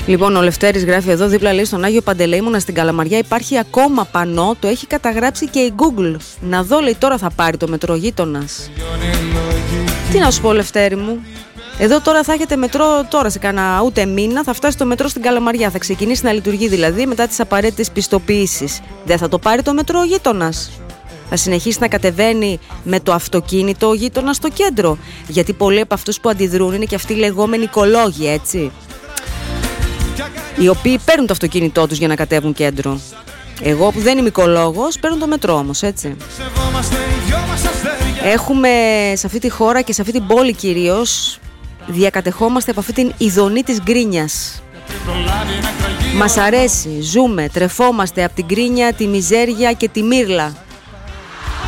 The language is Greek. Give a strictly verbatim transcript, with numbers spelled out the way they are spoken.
Λοιπόν, ο Λευτέρης γράφει εδώ δίπλα, λέει, στον Άγιο Παντελεήμονα στην Καλαμαριά υπάρχει ακόμα πανό, το έχει καταγράψει και η Google. Να δω, λέει, τώρα θα πάρει το μετρό γείτονας. Τι να σου πω, Λευτέρη μου. Εδώ τώρα θα έχετε μετρό, τώρα σε κάνα ούτε μήνα θα φτάσει το μετρό στην Καλαμαριά. Θα ξεκινήσει να λειτουργεί δηλαδή μετά τις απαραίτητες πιστοποιήσεις. Δεν θα το πάρει το μετρό ο γείτονας. Θα συνεχίσει να κατεβαίνει με το αυτοκίνητο ο γείτονας στο κέντρο. Γιατί πολλοί από αυτούς που αντιδρούν είναι και αυτοί οι λεγόμενοι οικολόγοι, έτσι. Οι οποίοι παίρνουν το αυτοκίνητό τους για να κατέβουν κέντρο. Εγώ που δεν είμαι οικολόγος, παίρνω το μετρό όμως, έτσι. Έχουμε σε αυτή τη χώρα και σε αυτή την πόλη κυρίως, διακατεχόμαστε από αυτή την ειδονή της γκρίνιας. Μας αρέσει, ζούμε, τρεφόμαστε από την γκρίνια, τη μιζέρια και τη μύρλα.